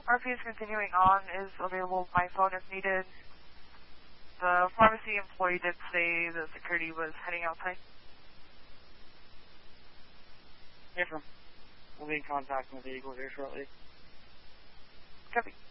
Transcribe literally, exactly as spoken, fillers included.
R P is continuing on, is available by phone if needed. The pharmacy employee did say the security was heading outside. Yes, sir. We'll be in contact with the Eagle here shortly. Copy.